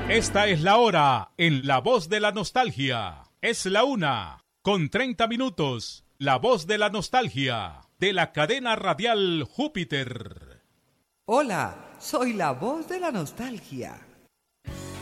Esta es la hora en La Voz de la Nostalgia. Es la 1:30. La Voz de la Nostalgia, de la cadena radial Júpiter. Hola, soy la Voz de la Nostalgia.